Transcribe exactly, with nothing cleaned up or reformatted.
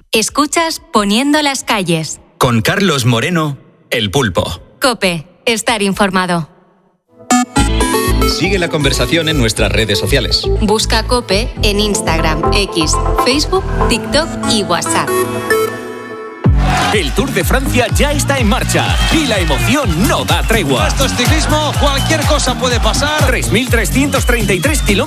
Escuchas Poniendo las calles. Con Carlos Moreno, El Pulpo. COPE. Estar informado. Sigue la conversación en nuestras redes sociales. Busca COPE en Instagram, X, Facebook, TikTok y WhatsApp. El Tour de Francia ya está en marcha y la emoción no da tregua. Esto es ciclismo, cualquier cosa puede pasar. tres mil trescientos treinta y tres kilómetros